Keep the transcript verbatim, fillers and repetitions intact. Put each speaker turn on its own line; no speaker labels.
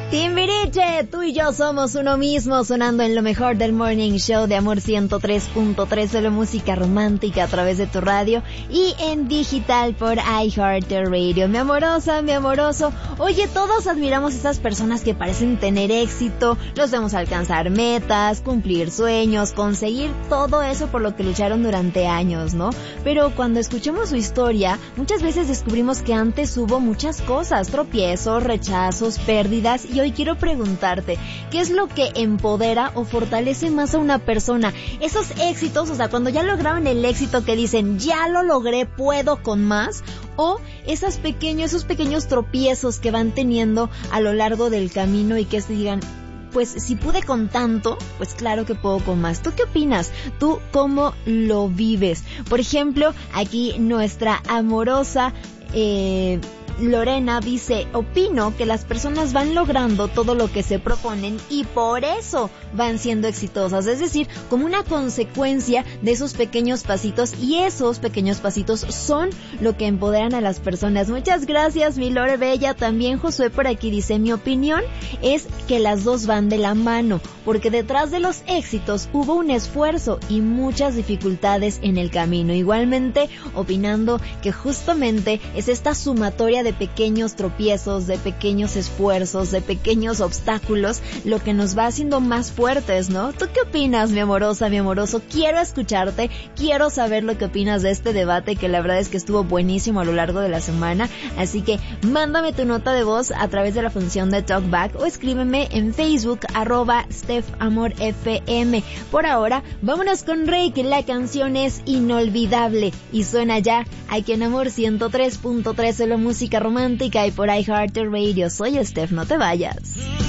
Timbiriche, tú y yo somos uno mismo, sonando en lo mejor del Morning Show de Amor ciento tres punto tres, solo música romántica a través de tu radio y en digital por iHeartRadio. Mi amorosa, mi amoroso, oye, todos admiramos a esas personas que parecen tener éxito, los vemos alcanzar metas, cumplir sueños, conseguir todo eso por lo que lucharon durante años, ¿no? Pero cuando escuchamos su historia, muchas veces descubrimos que antes hubo muchas cosas, tropiezos, rechazos, pérdidas. Y hoy quiero preguntarte, ¿qué es lo que empodera o fortalece más a una persona? Esos éxitos, o sea, cuando ya lograron el éxito que dicen, ya lo logré, puedo con más, o esos pequeños, esos pequeños tropiezos que van teniendo a lo largo del camino y que se digan, pues si pude con tanto, pues claro que puedo con más. ¿Tú qué opinas? ¿Tú cómo lo vives? Por ejemplo, aquí nuestra amorosa eh... Lorena dice, opino que las personas van logrando todo lo que se proponen y por eso van siendo exitosas, es decir, como una consecuencia de esos pequeños pasitos, y esos pequeños pasitos son lo que empoderan a las personas. Muchas gracias, mi Lore Bella. También Josué por aquí dice, mi opinión es que las dos van de la mano, porque detrás de los éxitos hubo un esfuerzo y muchas dificultades en el camino. Igualmente, opinando que justamente es esta sumatoria de pequeños tropiezos, de pequeños esfuerzos, de pequeños obstáculos, lo que nos va haciendo más fuertes, ¿no? ¿Tú qué opinas, mi amorosa, mi amoroso? Quiero escucharte, quiero saber lo que opinas de este debate, que la verdad es que estuvo buenísimo a lo largo de la semana, así que mándame tu nota de voz a través de la función de Talkback o escríbeme en Facebook, arroba StephAmorFM. Por ahora, vámonos con Rey, que la canción es inolvidable y suena ya aquí en Amor ciento tres punto tres, solo música romántica y por iHeartRadio. Soy Steph, no te vayas.